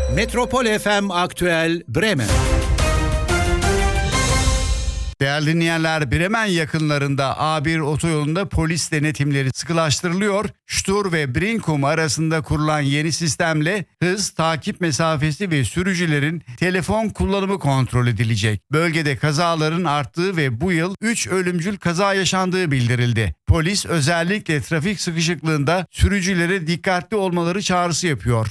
Metropol FM Aktüel Bremen. Değerli dinleyenler, Bremen yakınlarında A1 otoyolunda polis denetimleri sıkılaştırılıyor. Stur ve Brinkum arasında kurulan yeni sistemle hız, takip mesafesi ve sürücülerin telefon kullanımı kontrol edilecek. Bölgede kazaların arttığı ve bu yıl 3 ölümcül kaza yaşandığı bildirildi. Polis özellikle trafik sıkışıklığında sürücülere dikkatli olmaları çağrısı yapıyor.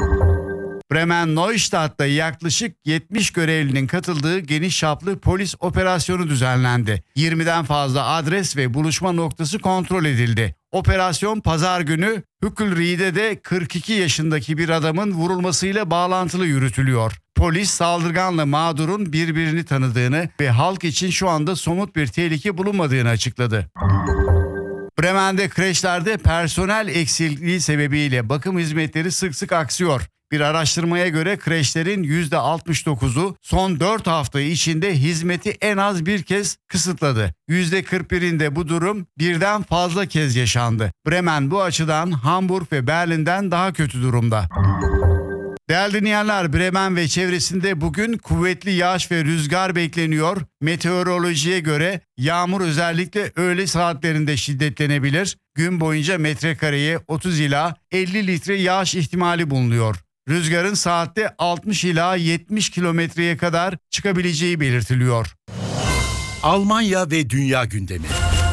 Bremen Neustadt'ta yaklaşık 70 görevlinin katıldığı geniş çaplı polis operasyonu düzenlendi. 20'den fazla adres ve buluşma noktası kontrol edildi. Operasyon pazar günü Hükülri'de 42 yaşındaki bir adamın vurulmasıyla bağlantılı yürütülüyor. Polis saldırganla mağdurun birbirini tanıdığını ve halk için şu anda somut bir tehlike bulunmadığını açıkladı. Bremen'de kreşlerde personel eksikliği sebebiyle bakım hizmetleri sık sık aksıyor. Bir araştırmaya göre kreşlerin %69'u son 4 hafta içinde hizmeti en az bir kez kısıtladı. %41'inde bu durum birden fazla kez yaşandı. Bremen bu açıdan Hamburg ve Berlin'den daha kötü durumda. Değerli dinleyenler, Bremen ve çevresinde bugün kuvvetli yağış ve rüzgar bekleniyor. Meteorolojiye göre yağmur özellikle öğle saatlerinde şiddetlenebilir. Gün boyunca metrekareye 30 ila 50 litre yağış ihtimali bulunuyor. Rüzgarın saatte 60 ila 70 kilometreye kadar çıkabileceği belirtiliyor. Almanya ve dünya gündemi.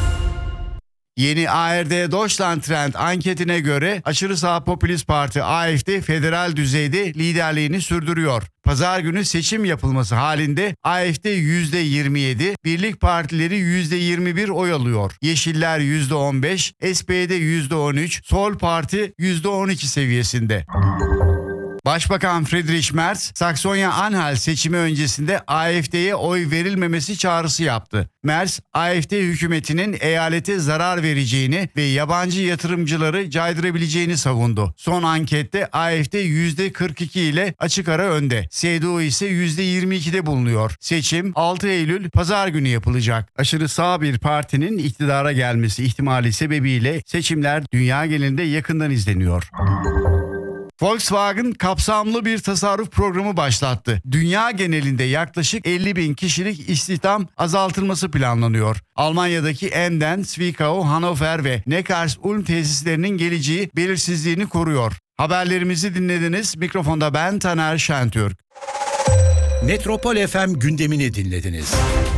Yeni ARD Deutschland Trend anketine göre aşırı sağ popülist parti AfD federal düzeyde liderliğini sürdürüyor. Pazar günü seçim yapılması halinde AfD %27, Birlik Partileri %21 oy alıyor. Yeşiller %15, SPD %13, Sol Parti %12 seviyesinde. Başbakan Friedrich Merz, Saksonya-Anhalt seçimi öncesinde AfD'ye oy verilmemesi çağrısı yaptı. Merz, AfD hükümetinin eyalete zarar vereceğini ve yabancı yatırımcıları caydırabileceğini savundu. Son ankette AfD %42 ile açık ara önde. CDU ise %22'de bulunuyor. Seçim 6 Eylül Pazar günü yapılacak. Aşırı sağ bir partinin iktidara gelmesi ihtimali sebebiyle seçimler dünya genelinde yakından izleniyor. Volkswagen kapsamlı bir tasarruf programı başlattı. Dünya genelinde yaklaşık 50 bin kişilik istihdam azaltılması planlanıyor. Almanya'daki Emden, Zwickau, Hannover ve Neckarsulm tesislerinin geleceği belirsizliğini koruyor. Haberlerimizi dinlediniz. Mikrofonda ben Taner Şentürk. Metropol FM gündemini dinlediniz.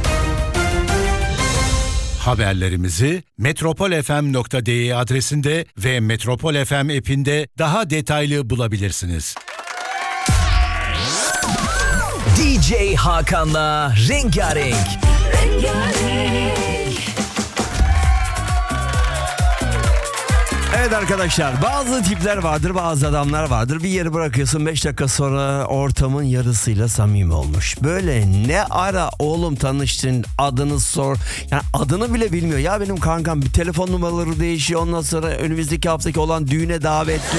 Haberlerimizi metropolfm.de adresinde ve Metropol FM app'inde daha detaylı bulabilirsiniz. DJ Hakan'la Rengarenk. Evet arkadaşlar, bazı tipler vardır, bazı adamlar vardır. Bir yeri bırakıyorsun, 5 dakika sonra ortamın yarısıyla samimi olmuş. Böyle ne ara oğlum tanıştın, adını sor. Yani adını bile bilmiyor. Ya benim kankam, bir telefon numaraları değişiyor. Ondan sonra önümüzdeki haftaki olan düğüne davetli.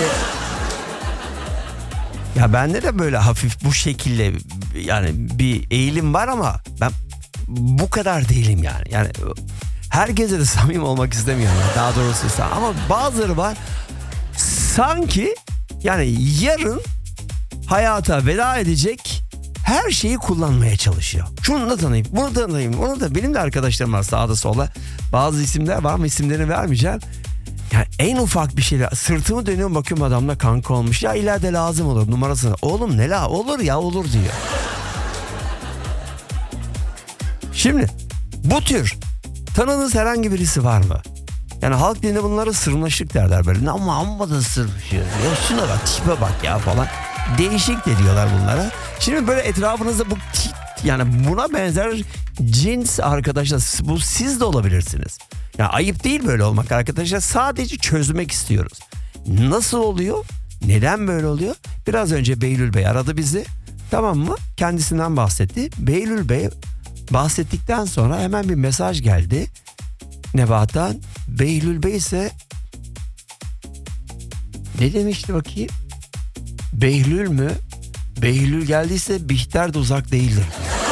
Ya bende de böyle hafif bu şekilde yani bir eğilim var ama ben bu kadar değilim yani. Yani herkese de samimi olmak istemiyorum. Daha doğrusu ama bazıları var sanki yani yarın hayata veda edecek her şeyi kullanmaya çalışıyor. Şunu da tanıyayım, bunu da tanıyayım, onu da. Benim de arkadaşlarım var sağda solda. Bazı isimler var ama isimlerini vermeyeceğim. Yani en ufak bir şeyle sırtımı dönüyorum, bakıyorum adamla kanka olmuş. Ya ileride lazım olur numarasını. Oğlum ne la olur ya, olur diyor. Şimdi bu tür tanıdığınız herhangi birisi var mı? Yani halk dilinde bunlara sırnaşık derler böyle. Amma da sırnaşıyor. Ya şuna bak, tipe bak ya falan. Değişik de diyorlar bunlara. Şimdi böyle etrafınızda bu yani buna benzer cins arkadaşlar, bu siz de olabilirsiniz. Ya ayıp değil böyle olmak arkadaşlar. Sadece çözmek istiyoruz. Nasıl oluyor? Neden böyle oluyor? Biraz önce Behlül Bey aradı bizi. Tamam mı? Kendisinden bahsetti. Behlül Bey bahsettikten sonra hemen bir mesaj geldi Nebahat'tan. Behlül Bey ise ne demişti bakayım? Behlül mü? Behlül geldiyse Bihter de uzak değildir.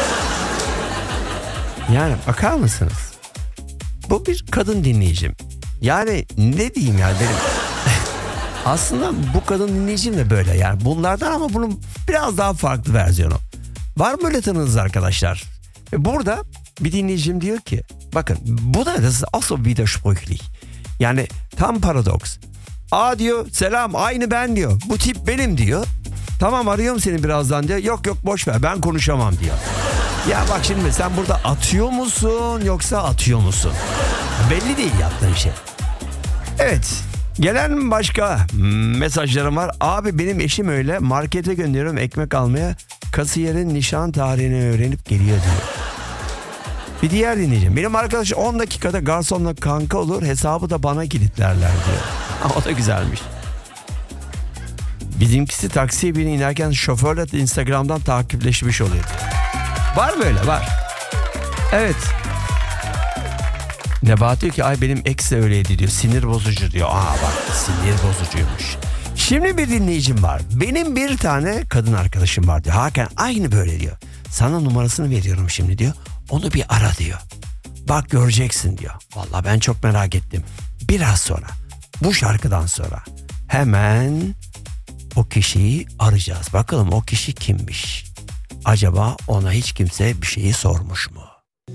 Yani bakar mısınız? Bu bir kadın dinleyicim. Yani ne diyeyim yani benim Aslında bu kadın dinleyicim de böyle yani bunlardan ama bunun biraz daha farklı versiyonu. Var mı böyle tanıdığınız arkadaşlar? Burada bir dinleyicim diyor ki bakın bu da das ist auch so widersprüchlich. Yani tam paradoks. Diyor selam aynı ben diyor. Bu tip benim diyor. Tamam arıyorum seni birazdan diyor. Yok boş ver ben konuşamam diyor. Ya bak şimdi sen burada atıyor musun yoksa atıyor musun? Belli değil yaptığın şey. Evet. Gelen başka mesajlarım var. Abi benim eşim öyle markete gönderiyorum ekmek almaya. Kasiyerin nişan tarihini öğrenip geliyor diyor. Bir diğer dinleyeceğim. Benim arkadaş 10 dakikada garsonla kanka olur hesabı da bana kilitlerler diyor. O da güzelmiş. Bizimkisi taksiye biri inerken şoförle Instagram'dan takipleşmiş oluyor. Var böyle var. Evet. Nebahat diyor ki ay benim ex de öyleydi diyor. Sinir bozucu diyor. Bak sinir bozucuymuş. Şimdi bir dinleyicim var. Benim bir tane kadın arkadaşım var diyor. Hakan aynı böyle diyor. Sana numarasını veriyorum şimdi diyor. Onu bir ara diyor. Bak göreceksin diyor. Vallahi ben çok merak ettim. Biraz sonra bu şarkıdan sonra hemen o kişiyi arayacağız. Bakalım o kişi kimmiş? Acaba ona hiç kimse bir şeyi sormuş mu?